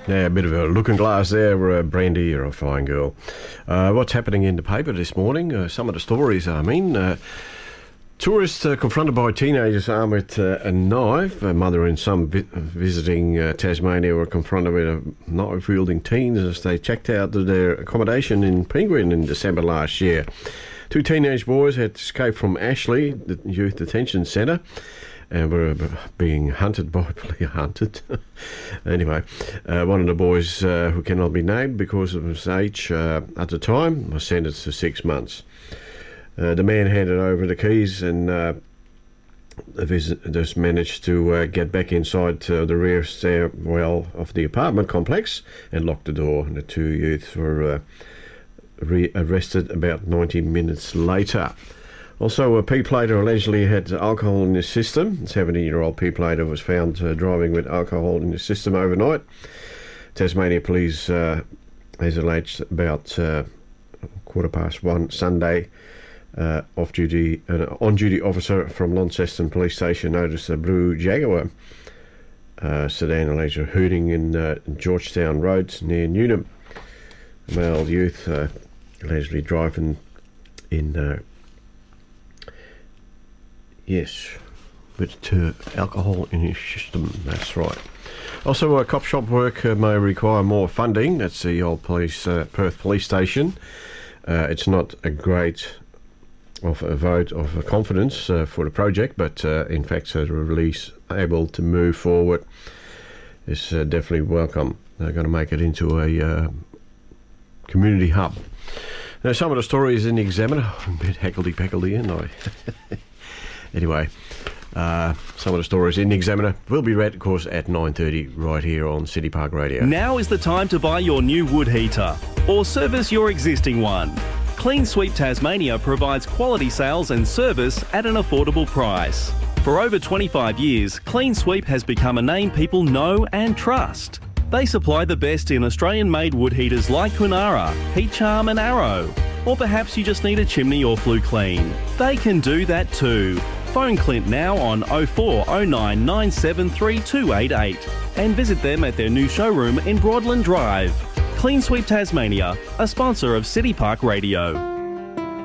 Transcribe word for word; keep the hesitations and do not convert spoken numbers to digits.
Yeah, a bit of a looking glass there, uh, Brandy. You're a fine girl. Uh, what's happening in the paper this morning? Uh, some of the stories, I mean. Uh, tourists uh, confronted by teenagers armed with uh, a knife. A mother and son vi- visiting uh, Tasmania were confronted with a knife-wielding teens as they checked out of their accommodation in Penguin in December last year. Two teenage boys had escaped from Ashley, the youth detention centre, and were being hunted by hunted. Anyway, uh, one of the boys, uh, who cannot be named because of his age uh, at the time, was sentenced to six months. Uh, the man handed over the keys, and uh, the visitors managed to uh, get back inside uh, the rear stairwell of the apartment complex and locked the door. And the two youths were uh, re-arrested about ninety minutes later. Also, a P-plater allegedly had alcohol in his system. A seventy-year-old P-plater was found uh, driving with alcohol in his system overnight. Tasmania Police uh, has alleged about uh, quarter past one Sunday, uh, off-duty, an on-duty officer from Launceston Police Station noticed a blue Jaguar uh, sedan allegedly hooting in uh, Georgetown Road near Newnham. A male youth uh, allegedly driving in... Uh, Yes, with uh, alcohol in his system, that's right. Also, uh, cop shop work uh, may require more funding. That's the old police, uh, Perth Police Station. Uh, it's not a great of a vote of confidence uh, for the project, but uh, in fact, uh, the release able to move forward is uh, definitely welcome. They're going to make it into a uh, community hub. Now, some of the stories in the Examiner, a bit heckledy-peckledy, and I... Anyway, uh, some of the stories in the Examiner will be read, of course, at nine thirty right here on City Park Radio. Now is the time to buy your new wood heater or service your existing one. Clean Sweep Tasmania provides quality sales and service at an affordable price. For over twenty-five years, Clean Sweep has become a name people know and trust. They supply the best in Australian-made wood heaters like Kunara, Heat Charm and Arrow. Or perhaps you just need a chimney or flue clean. They can do that too. Phone Clint now on oh four oh nine nine seven three two eight eight and visit them at their new showroom in Broadland Drive. Clean Sweep Tasmania, a sponsor of City Park Radio.